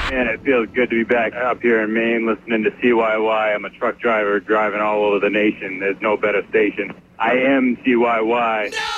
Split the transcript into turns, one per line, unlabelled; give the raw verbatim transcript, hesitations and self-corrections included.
Man, it feels good to be back up here in Maine listening to C Y Y. I'm a truck driver driving all over the nation. There's no better station. I am C Y Y.